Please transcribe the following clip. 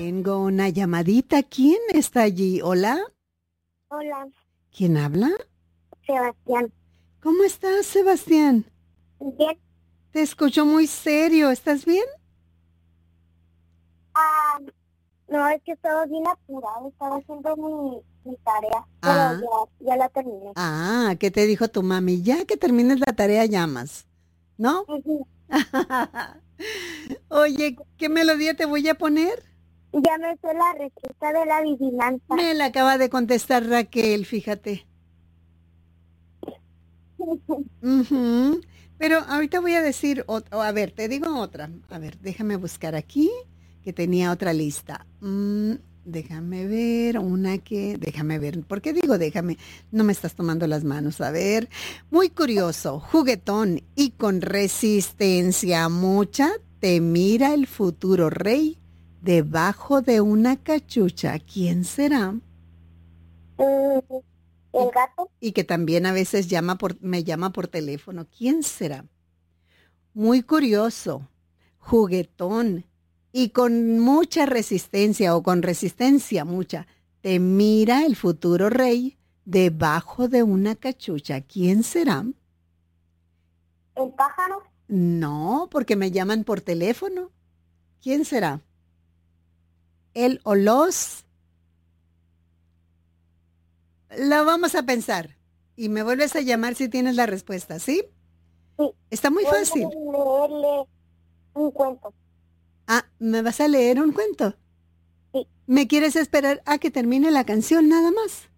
Tengo una llamadita. ¿Quién está allí? Hola. Hola, ¿Quién habla? Sebastián. ¿Cómo estás, Sebastián? Bien. Te escucho muy serio. ¿Estás bien? Ah, no, es que estaba bien apurado, estaba haciendo mi tarea, pero Ah, ya la terminé. ¿qué te dijo tu mami? Ya que termines la tarea llamas, ¿no? Ujú. Oye, ¿qué melodía te voy a poner? Ya me sé la receta de la adivinanza. Me la acaba de contestar Raquel, fíjate. Ujú. Pero ahorita voy a decir, a ver, te digo otra. A ver, déjame buscar aquí, que tenía otra lista. Déjame ver, déjame ver, ¿por qué digo déjame? No me estás tomando las manos. A ver, muy curioso, juguetón y con resistencia mucha, te mira el futuro rey debajo de una cachucha. ¿Quién será? Mm, el gato. Y que también a veces me llama por teléfono. ¿Quién será? Muy curioso, juguetón y con mucha resistencia o con resistencia mucha. Te mira el futuro rey debajo de una cachucha. ¿Quién será? El pájaro. No, porque me llaman por teléfono. ¿Quién será? ¿Él o los? Lo vamos a pensar. Y me vuelves a llamar si tienes la respuesta, ¿sí? Sí, Está muy voy a fácil. leerle un cuento. ¿Me vas a leer un cuento? Sí, ¿Me quieres esperar a que termine la canción nada más?